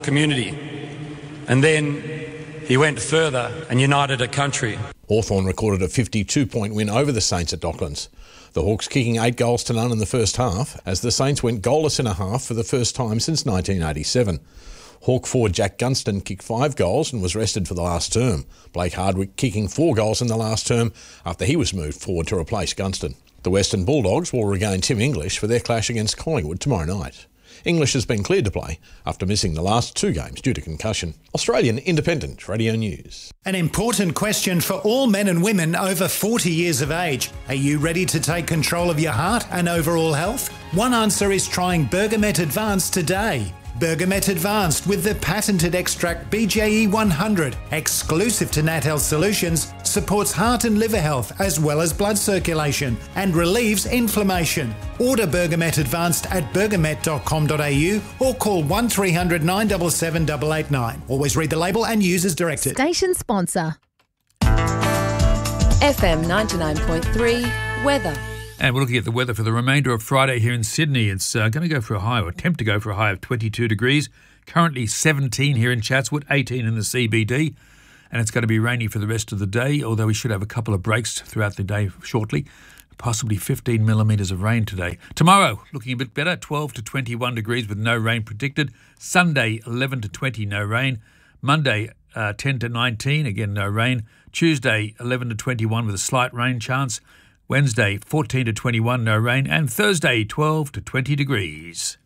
community. And then he went further and united a country. Hawthorn recorded a 52-point win over the Saints at Docklands. The Hawks kicking 8 goals to none in the first half as the Saints went goalless in a half for the first time since 1987. Hawk forward Jack Gunston kicked 5 goals and was rested for the last term. Blake Hardwick kicking 4 goals in the last term after he was moved forward to replace Gunston. The Western Bulldogs will regain Tim English for their clash against Collingwood tomorrow night. English has been cleared to play after missing the last 2 games due to concussion. Australian Independent Radio News. An important question for all men and women over 40 years of age. Are you ready to take control of your heart and overall health? One answer is trying Bergamet Advanced today. Bergamet Advanced with the patented extract BJE 100, exclusive to Nat Health Solutions, supports heart and liver health as well as blood circulation and relieves inflammation. Order Bergamet Advanced at bergamet.com.au or call 1300 977 889. Always read the label and use as directed. Station sponsor. FM 99.3 Weather. And we're looking at the weather for the remainder of Friday here in Sydney. It's going to go for a high, or attempt to go for a high of 22 degrees. Currently 17 here in Chatswood, 18 in the CBD. And it's going to be rainy for the rest of the day, although we should have a couple of breaks throughout the day shortly. Possibly 15 millimetres of rain today. Tomorrow, looking a bit better, 12 to 21 degrees with no rain predicted. Sunday, 11 to 20, no rain. Monday, 10 to 19, again no rain. Tuesday, 11 to 21 with a slight rain chance. Wednesday, 14 to 21, no rain. And Thursday, 12 to 20 degrees.